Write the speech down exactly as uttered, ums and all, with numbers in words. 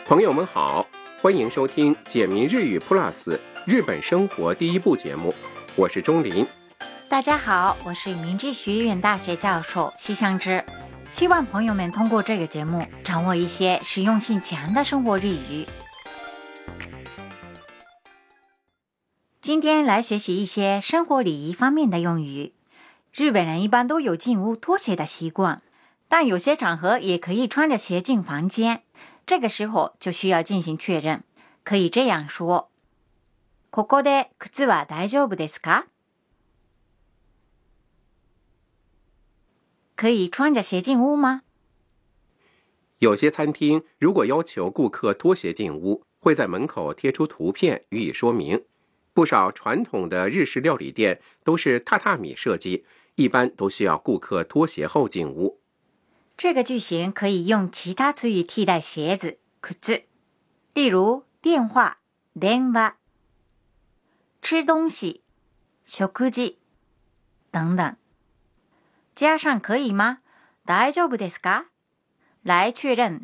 朋友们好，欢迎收听简明日语 Plus 日本生活第一部节目，我是钟林。 大家好，我是明治学院大学教授西香织，希望朋友们通过这个节目掌握一些实用性强的生活日语。今天来学习一些生活礼仪方面的用语。日本人一般都有进屋脱鞋的习惯，但有些场合也可以穿着鞋进房间，这个时候就需要进行确认，可以这样说：ここで靴は大丈夫ですか？可以穿着鞋进屋吗？ 有些餐厅如果要求顾客脱鞋进屋，会在门口贴出图片予以说明。不少传统的日式料理店都是榻榻米设计，一般都需要顾客脱鞋后进屋。 这个句型可以用其他词语替代鞋子靴，例如电话電話、吃东西食事等等。加上可以吗？大丈夫ですか？来确认